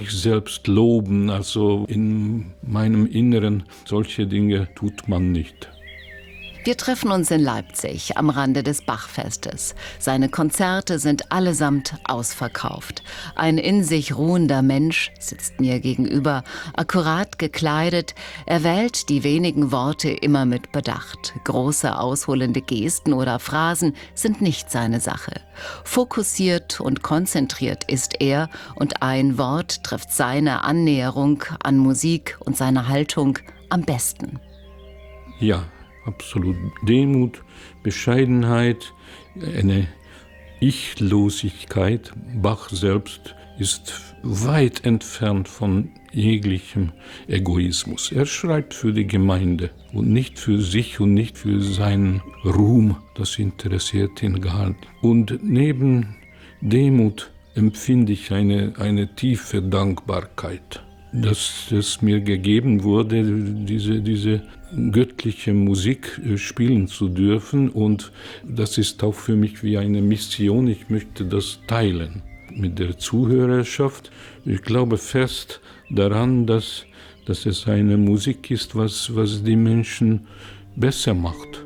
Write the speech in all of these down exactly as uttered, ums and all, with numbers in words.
Ich selbst loben, also in meinem Inneren, solche Dinge tut man nicht. Wir treffen uns in Leipzig am Rande des Bachfestes. Seine Konzerte sind allesamt ausverkauft. Ein in sich ruhender Mensch sitzt mir gegenüber, akkurat gekleidet. Er wählt die wenigen Worte immer mit Bedacht. Große ausholende Gesten oder Phrasen sind nicht seine Sache. Fokussiert und konzentriert ist er und ein Wort trifft seine Annäherung an Musik und seine Haltung am besten. Ja. Absolut Demut, Bescheidenheit, eine Ichlosigkeit. Bach selbst ist weit entfernt von jeglichem Egoismus. Er schreibt für die Gemeinde und nicht für sich und nicht für seinen Ruhm. Das interessiert ihn gar nicht. Und neben Demut empfinde ich eine, eine tiefe Dankbarkeit, dass es mir gegeben wurde, diese, diese göttliche Musik spielen zu dürfen. Und das ist auch für mich wie eine Mission. Ich möchte das teilen mit der Zuhörerschaft. Ich glaube fest daran, dass, dass es eine Musik ist, was, was die Menschen besser macht.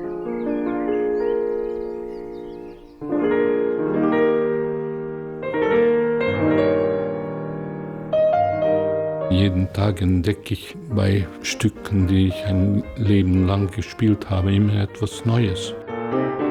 Jeden Tag entdecke ich bei Stücken, die ich ein Leben lang gespielt habe, immer etwas Neues.